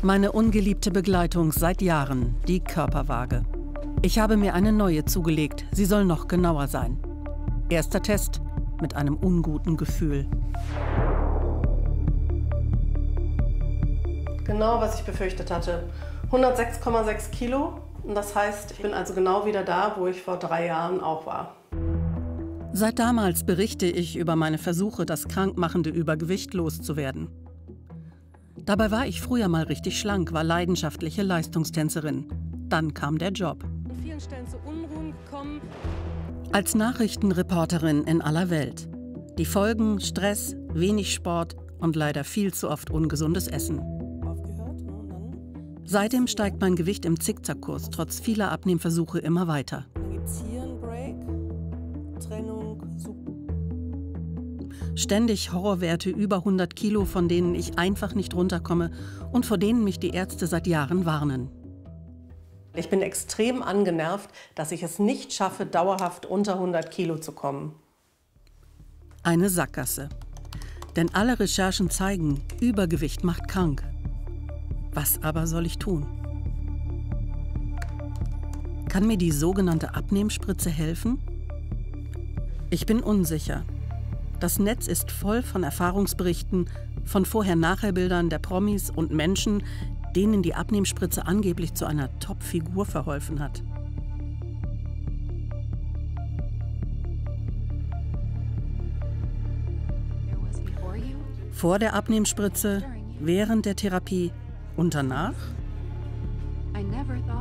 Meine ungeliebte Begleitung seit Jahren, die Körperwaage. Ich habe mir eine neue zugelegt, sie soll noch genauer sein. Erster Test mit einem unguten Gefühl. Genau, was ich befürchtet hatte. 106,6 Kilo. Und das heißt, ich bin also genau wieder da, wo ich vor 3 Jahren auch war. Seit damals berichte ich über meine Versuche, das krankmachende Übergewicht loszuwerden. Dabei war ich früher mal richtig schlank, war leidenschaftliche Leistungstänzerin. Dann kam der Job. An vielen Stellen zu Unruhen gekommen. Als Nachrichtenreporterin in aller Welt. Die Folgen: Stress, wenig Sport und leider viel zu oft ungesundes Essen. Seitdem steigt mein Gewicht im Zickzackkurs, trotz vieler Abnehmversuche immer weiter. Ständig Horrorwerte über 100 Kilo, von denen ich einfach nicht runterkomme und vor denen mich die Ärzte seit Jahren warnen. Ich bin extrem angenervt, dass ich es nicht schaffe, dauerhaft unter 100 Kilo zu kommen. Eine Sackgasse. Denn alle Recherchen zeigen, Übergewicht macht krank. Was aber soll ich tun? Kann mir die sogenannte Abnehmspritze helfen? Ich bin unsicher. Das Netz ist voll von Erfahrungsberichten, von Vorher-Nachher-Bildern der Promis und Menschen, denen die Abnehmspritze angeblich zu einer Top-Figur verholfen hat. Vor der Abnehmspritze, während der Therapie und danach?